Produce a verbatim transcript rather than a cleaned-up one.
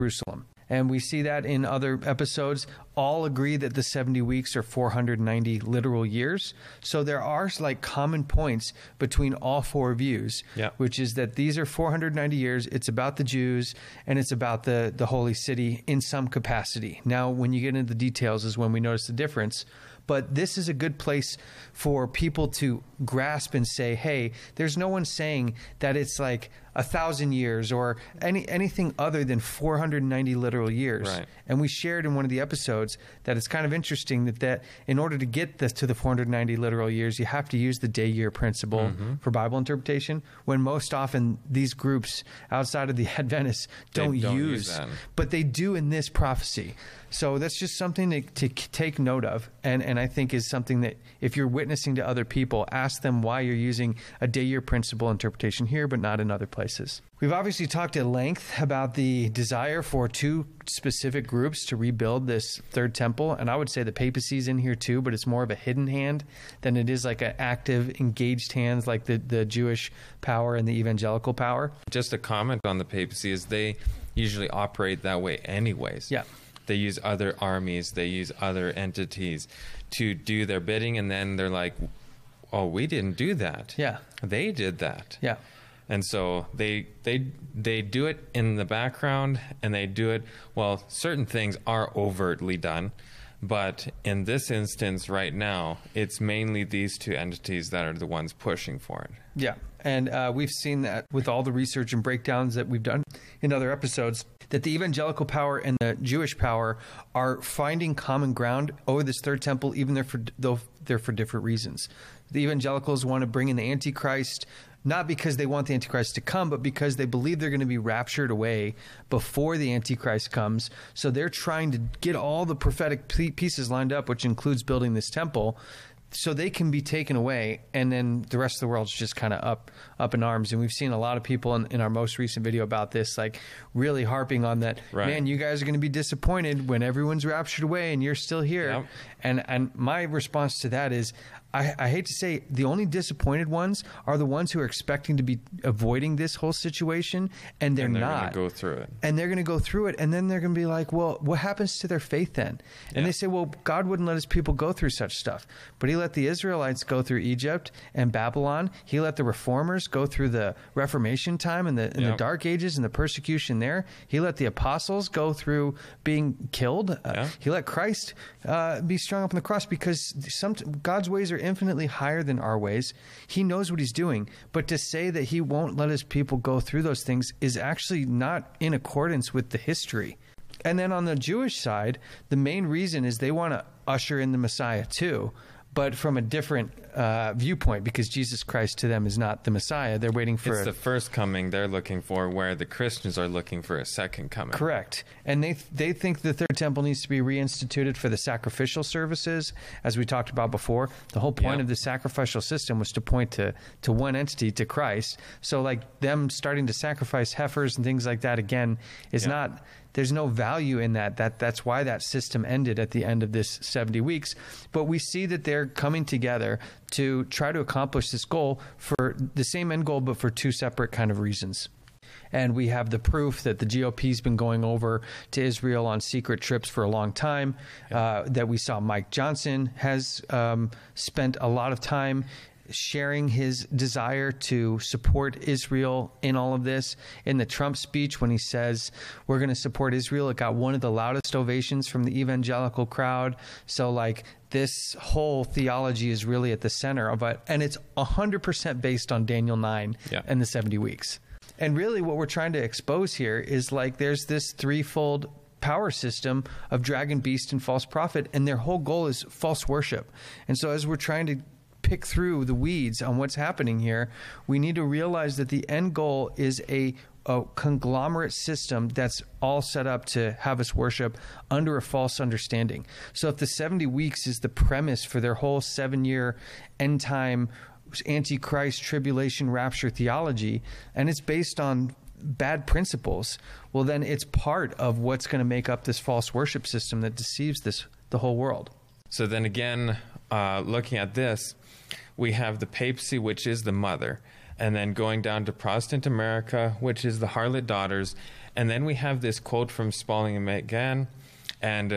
Jerusalem. And we see that in other episodes. All agree that the seventy weeks are four hundred ninety literal years. So there are like common points between all four views, yeah. which is that these are four hundred ninety years. It's about the Jews and it's about the, the holy city in some capacity. Now, when you get into the details is when we notice the difference. But this is a good place for people to grasp and say, hey, there's no one saying that it's like a thousand years or any anything other than four hundred ninety literal years. Right. And we shared in one of the episodes that it's kind of interesting that, that in order to get this to the four hundred ninety literal years, you have to use the day-year principle mm-hmm. for Bible interpretation, when most often these groups outside of the Adventists don't, don't use, use that. But they do in this prophecy. So that's just something to, to take note of, and, and I think is something that if you're witnessing to other people, ask them why you're using a day-year principle interpretation here, but not in other places. We've obviously talked at length about the desire for two specific groups to rebuild this third temple, and I would say the papacy's in here too, but it's more of a hidden hand than it is like an active, engaged hands like the, the Jewish power and the evangelical power. Just a comment on the papacy is they usually operate that way anyways. Yeah. They use other armies, they use other entities to do their bidding, and then they're like, oh, we didn't do that. Yeah. They did that. Yeah. And so they they they do it in the background, and they do it, well, certain things are overtly done, but in this instance right now, it's mainly these two entities that are the ones pushing for it. Yeah. And uh, we've seen that with all the research and breakdowns that we've done in other episodes, that the evangelical power and the Jewish power are finding common ground over this third temple, even though, for, though they're for different reasons. The evangelicals want to bring in the Antichrist, not because they want the Antichrist to come, but because they believe they're going to be raptured away before the Antichrist comes. So they're trying to get all the prophetic pieces lined up, which includes building this temple, so they can be taken away, and then the rest of the world's just kind of up up in arms. And we've seen a lot of people in, in our most recent video about this, like really harping on that, right. Man, you guys are going to be disappointed when everyone's raptured away and you're still here. Yep. And and my response to that is, I, I hate to say, the only disappointed ones are the ones who are expecting to be avoiding this whole situation, and they're, and they're not. Go through it. And they're going to go through it, and then they're going to be like, well, what happens to their faith then? And yeah. they say, well, God wouldn't let his people go through such stuff. But he let the Israelites go through Egypt and Babylon. He let the reformers go through the Reformation time and the, and yeah. the Dark Ages and the persecution there. He let the apostles go through being killed. Uh, yeah. He let Christ uh, be strung up on the cross, because some, God's ways are infinitely higher than our ways. He knows what he's doing. But to say that he won't let his people go through those things is actually not in accordance with the history. And then on the Jewish side, the main reason is they want to usher in the Messiah too, but from a different uh, viewpoint, because Jesus Christ to them is not the Messiah. They're waiting for... It's a, the first coming they're looking for, where the Christians are looking for a second coming. Correct. And they they think the third temple needs to be reinstituted for the sacrificial services, as we talked about before. The whole point yeah. of the sacrificial system was to point to, to one entity, to Christ. So like them starting to sacrifice heifers and things like that, again, is yeah. not... There's no value in that. That that's why that system ended at the end of this seventy weeks. But we see that they're coming together to try to accomplish this goal for the same end goal, but for two separate kind of reasons. And we have the proof that the G O P's been going over to Israel on secret trips for a long time, uh, that we saw Mike Johnson has um, spent a lot of time sharing his desire to support Israel in all of this. In the Trump speech, when he says, we're going to support Israel, it got one of the loudest ovations from the evangelical crowd. So like this whole theology is really at the center of it. And it's one hundred percent based on Daniel nine yeah. and the seventy weeks. And really what we're trying to expose here is like there's this threefold power system of dragon, beast, and false prophet. And their whole goal is false worship. And so as we're trying to pick through the weeds on what's happening here, we need to realize that the end goal is a, a conglomerate system that's all set up to have us worship under a false understanding. So if the seventy weeks is the premise for their whole seven-year end time antichrist tribulation rapture theology, and it's based on bad principles, well then it's part of what's going to make up this false worship system that deceives this the whole world. So then again, uh, looking at this, we have the papacy, which is the mother, and then going down to Protestant America, which is the harlot daughters, And then we have this quote from Spalding and McGann, and